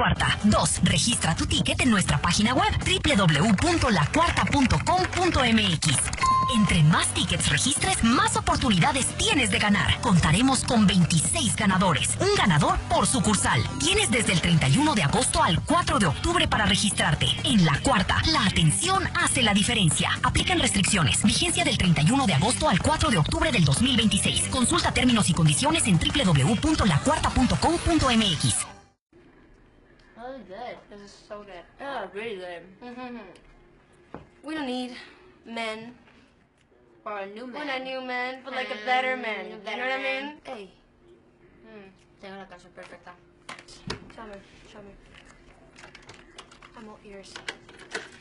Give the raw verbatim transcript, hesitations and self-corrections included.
Cuarta. dos. Registra tu ticket en nuestra página web doble u doble u doble u punto la cuarta punto com punto m x. Entre más tickets registres, más oportunidades tienes de ganar. Contaremos con veintiséis ganadores, un ganador por sucursal. Tienes desde el treinta y uno de agosto al cuatro de octubre para registrarte. En La Cuarta, la atención hace la diferencia. Aplican restricciones. Vigencia del treinta y uno de agosto al cuatro de octubre del dos mil veintiséis. Consulta términos y condiciones en doble u doble u doble u punto la cuarta punto com punto m x. Oh, good. This is so good. Oh, really good. Mm-hmm. We don't need men. Or a new man. Well, not new men, but like a Mm, better man. a You better know what I man. mean? Hey, Mm, tengo la canción perfecta. show me, show me. I'm all ears.